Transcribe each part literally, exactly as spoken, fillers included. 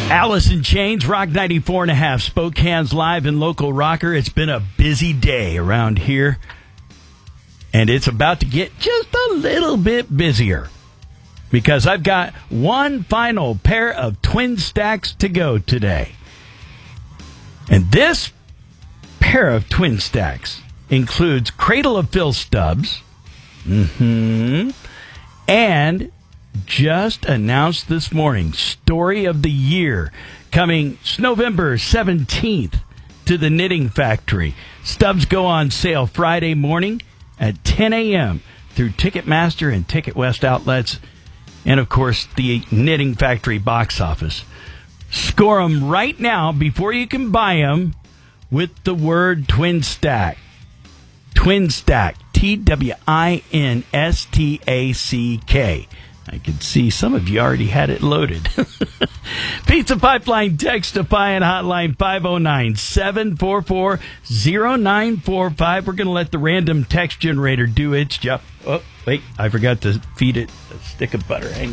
Alice in Chains, Rock ninety-four and a half, Spokane's live and local rocker. It's been a busy day around here, and it's about to get just a little bit busier because I've got one final pair of twin stacks to go today. And this pair of twin stacks includes Cradle of Filth stubs, mm-hmm, and just announced this morning, Story of the Year, coming November seventeenth to the Knitting Factory. Stubs go on sale Friday morning at ten a.m. through Ticketmaster and Ticket West outlets, and of course the Knitting Factory box office. Score them right now before you can buy them with the word Twin Stack. Twin Stack, T W I N S T A C K. I can see some of you already had it loaded. Pizza Pipeline text to Pie and hotline five oh nine, seven four four, oh nine four five. We're going to let the random text generator do its job. Oh, wait, I forgot to feed it a stick of butter. Hang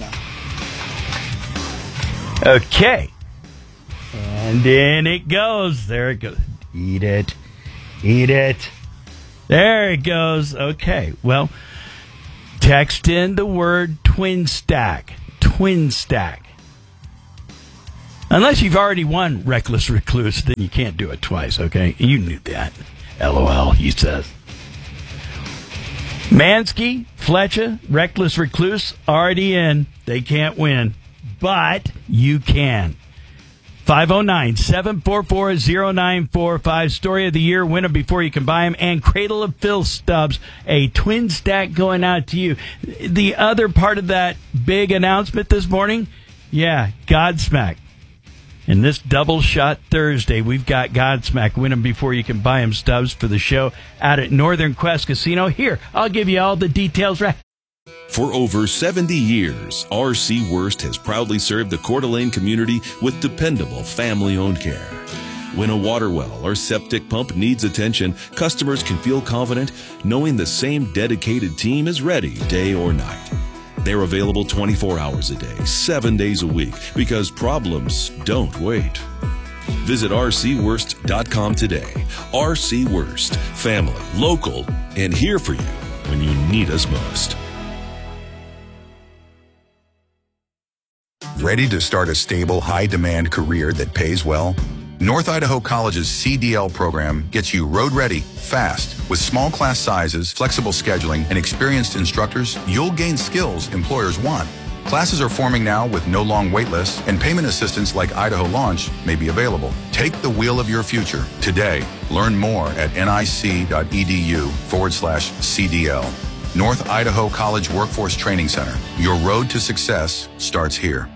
on. Okay. And in it goes. There it goes. Eat it. Eat it. There it goes. Okay, well, text in the word Twin Stack. Twin Stack. Unless you've already won Reckless Recluse, then you can't do it twice, okay? You knew that. LOL, he says. Mansky, Fletcher, Reckless Recluse, already in. They can't win. But you can. five oh nine, seven four four, oh nine four five. Story of the Year. Win them before you can buy them. And Cradle of Filth stubs. A twin stack going out to you. The other part of that big announcement this morning, yeah, Godsmack. And this double shot Thursday, we've got Godsmack. Win them before you can buy them stubs for the show out at Northern Quest Casino. Here, I'll give you all the details right. For over seventy years, R C Worst has proudly served the Coeur d'Alene community with dependable family-owned care. When a water well or septic pump needs attention, customers can feel confident knowing the same dedicated team is ready day or night. They're available twenty-four hours a day, seven days a week, because problems don't wait. Visit R C worst dot com today. R C Worst, family, local, and here for you when you need us most. Ready to start a stable, high-demand career that pays well? North Idaho College's C D L program gets you road-ready, fast. With small class sizes, flexible scheduling, and experienced instructors, you'll gain skills employers want. Classes are forming now with no long wait lists, and payment assistance like Idaho Launch may be available. Take the wheel of your future today. Learn more at nic.edu forward slash CDL. North Idaho College Workforce Training Center. Your road to success starts here.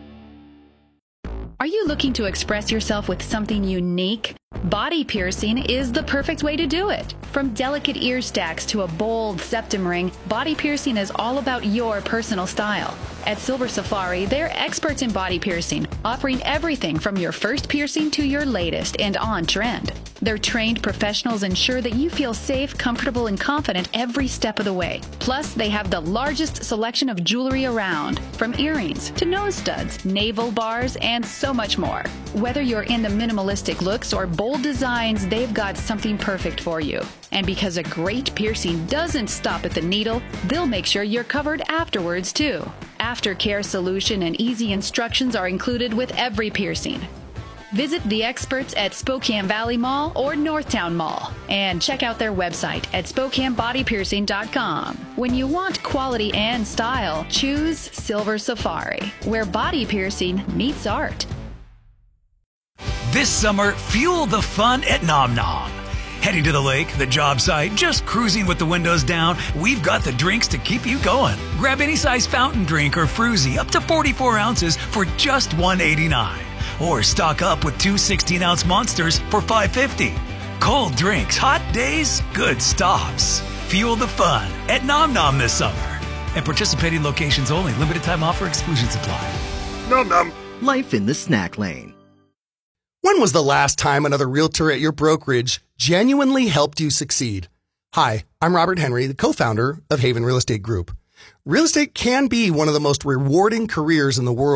Are you looking to express yourself with something unique? Body piercing is the perfect way to do it. From delicate ear stacks to a bold septum ring, body piercing is all about your personal style. At Silver Safari, they're experts in body piercing, offering everything from your first piercing to your latest and on trend. Their trained professionals ensure that you feel safe, comfortable, and confident every step of the way. Plus, they have the largest selection of jewelry around, from earrings to nose studs, navel bars, and so much more. Whether you're into minimalistic looks or bold designs, they've got something perfect for you. And because a great piercing doesn't stop at the needle, they'll make sure you're covered afterwards, too. Aftercare solution and easy instructions are included with every piercing. Visit the experts at Spokane Valley Mall or Northtown Mall and check out their website at spokane body piercing dot com. When you want quality and style, choose Silver Safari, where body piercing meets art. This summer, fuel the fun at Nom Nom. Heading to the lake, the job site, just cruising with the windows down, we've got the drinks to keep you going. Grab any size fountain drink or fruzy up to forty-four ounces for just one eighty-nine. Or stock up with two sixteen-ounce monsters for five fifty. Cold drinks, hot days, good stops. Fuel the fun at Nom Nom this summer. And participating locations only. Limited time offer. Exclusions apply. Nom Nom. Life in the snack lane. When was the last time another realtor at your brokerage genuinely helped you succeed? Hi, I'm Robert Henry, the co-founder of Haven Real Estate Group. Real estate can be one of the most rewarding careers in the world,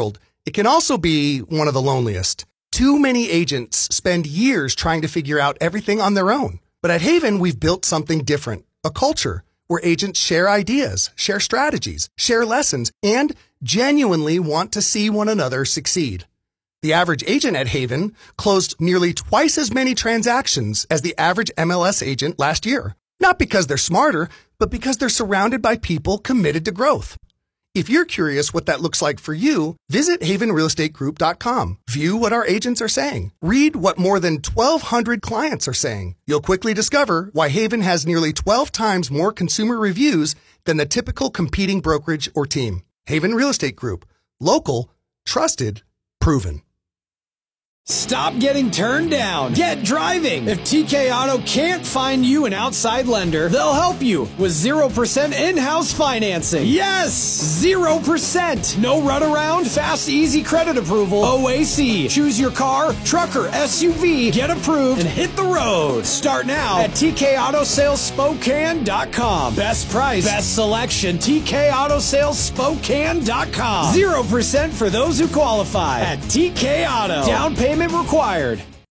It can also be one of the loneliest. Too many agents spend years trying to figure out everything on their own. But at Haven, we've built something different, a culture where agents share ideas, share strategies, share lessons, and genuinely want to see one another succeed. The average agent at Haven closed nearly twice as many transactions as the average M L S agent last year. Not because they're smarter, but because they're surrounded by people committed to growth. If you're curious what that looks like for you, visit haven real estate group dot com. View what our agents are saying. Read what more than twelve hundred clients are saying. You'll quickly discover why Haven has nearly twelve times more consumer reviews than the typical competing brokerage or team. Haven Real Estate Group. Local, trusted, proven. Stop getting turned down. Get driving. If T K Auto can't find you an outside lender, they'll help you with zero percent in-house financing. Yes! zero percent. No runaround, fast, easy credit approval. O A C. Choose your car, truck, or S U V, get approved, and hit the road. Start now at T K Auto Sales Spokane dot com. Best price, best selection, T K Auto Sales Spokane dot com. zero percent for those who qualify at T K Auto. Down payment required.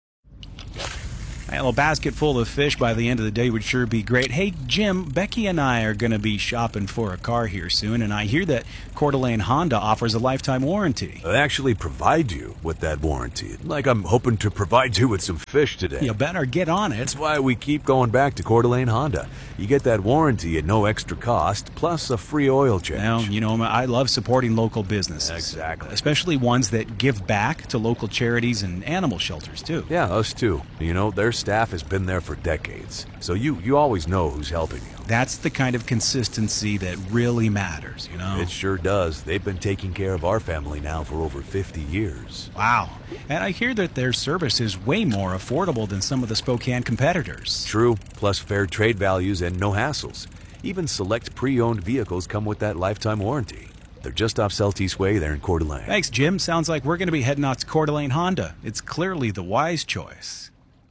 A little basket full of fish by the end of the day would sure be great. Hey, Jim, Becky and I are going to be shopping for a car here soon, and I hear that Coeur d'Alene Honda offers a lifetime warranty. They actually provide you with that warranty. Like I'm hoping to provide you with some fish today. You better get on it. That's why we keep going back to Coeur d'Alene Honda. You get that warranty at no extra cost, plus a free oil change. Well, you know, I love supporting local businesses. Exactly. Especially ones that give back to local charities and animal shelters, too. Yeah, us too. You know, their staff has been there for decades, so you, you always know who's helping you. That's the kind of consistency that really matters, you know? It sure does. They've been taking care of our family now for over fifty years. Wow. And I hear that their service is way more affordable than some of the Spokane competitors. True, plus fair trade values and no hassles. Even select pre-owned vehicles come with that lifetime warranty. They're just off Celtice Way there in Coeur d'Alene. Thanks, Jim. Sounds like we're going to be heading out to Coeur d'Alene Honda. It's clearly the wise choice.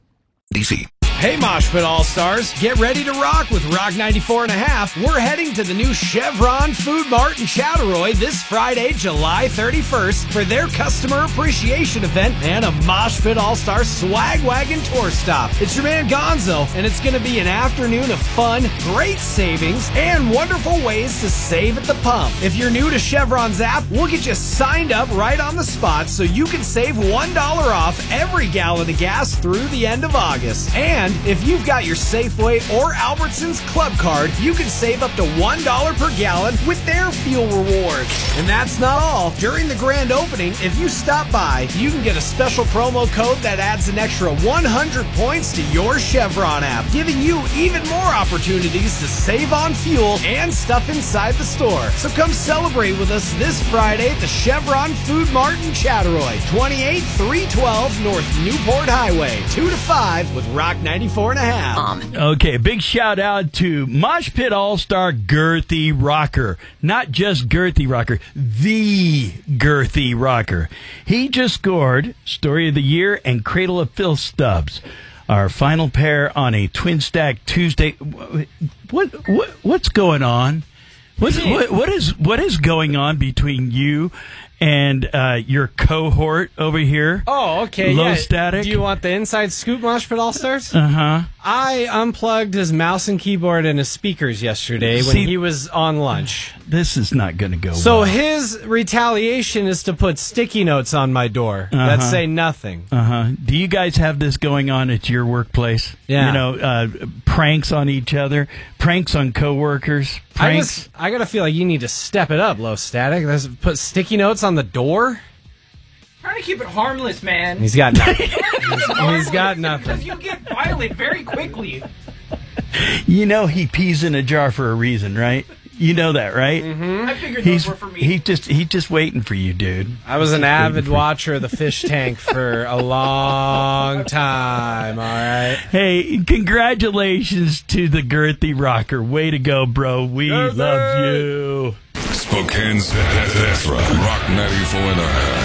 D C. Hey, Mosh Pit All-Stars, get ready to rock with Rock ninety-four and a half. We're heading to the new Chevron Food Mart in Chattaroy this Friday, July thirty-first, for their customer appreciation event and a Mosh Pit All-Star swag wagon tour stop. It's your man Gonzo, and it's going to be an afternoon of fun, great savings, and wonderful ways to save at the pump. If you're new to Chevron's app, we'll get you signed up right on the spot so you can save one dollar off every gallon of gas through the end of August. And if you've got your Safeway or Albertsons Club card, you can save up to one dollar per gallon with their fuel rewards. And that's not all. During the grand opening, if you stop by, you can get a special promo code that adds an extra one hundred points to your Chevron app, giving you even more opportunities to save on fuel and stuff inside the store. So come celebrate with us this Friday at the Chevron Food Mart in Chattaroy, twenty-eight three twelve North Newport Highway, two to five with Rock ninety-four and a half. Okay, big shout out to Mosh Pit All-Star Girthy Rocker. Not just Girthy Rocker, the Girthy Rocker. He just scored Story of the Year and Cradle of Phil Stubbs. Our final pair on a Twin Stack Tuesday. What what what's going on? What's, what what is what is going on between you and uh, your cohort over here? Oh, okay. Low yeah. Static. Do you want the inside scoop, Mosh Pit All-Stars? Uh-huh. I unplugged his mouse and keyboard and his speakers yesterday See, when he was on lunch. This is not going to go so well. So his retaliation is to put sticky notes on my door uh-huh. that say nothing. Uh-huh. Do you guys have this going on at your workplace? Yeah. You know, uh, pranks on each other, pranks on coworkers, pranks. I, just, I gotta feel like you need to step it up, Low Static. Let's put sticky notes on the door. Trying to keep it harmless, man. He's got nothing. he's, he's got nothing. Because you get violent very quickly. You know he pees in a jar for a reason, right? You know that, right? Mm-hmm. I figured he's, those were for me. He just he's just waiting for you, dude. I was an avid watcher of the fish tank for a long time, all right? Hey, congratulations to the Girthy Rocker. Way to go, bro. We Girthy! love you. Spokane's That's Rock. Rock ninety-four and a half.